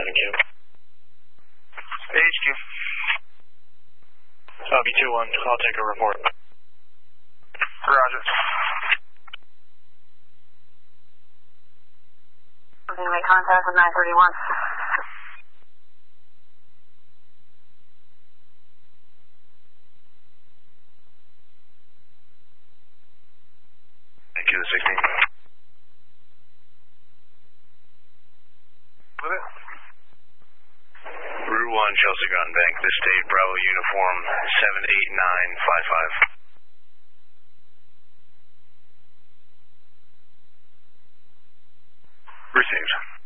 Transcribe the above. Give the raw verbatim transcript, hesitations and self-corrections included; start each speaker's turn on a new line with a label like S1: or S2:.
S1: seven Q.
S2: H Q.
S1: Uh, B two one, I'll take a report.
S2: Roger.
S3: You make contact with nine thirty-one.
S2: Thank you, the sixteen. With it?
S4: Route one, Chelsea Ground Bank, this state, Bravo Uniform seven eight nine five five.
S2: Received.